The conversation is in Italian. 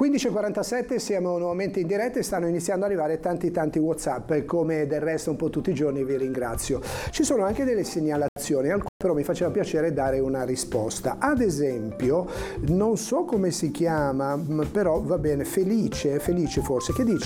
15:47, siamo nuovamente in diretta e stanno iniziando ad arrivare tanti WhatsApp, e come del resto un po' tutti i giorni vi ringrazio. Ci sono anche delle segnalazioni, al cui però mi faceva piacere dare una risposta. Ad esempio, non so come si chiama, però va bene, Felice forse, che dice: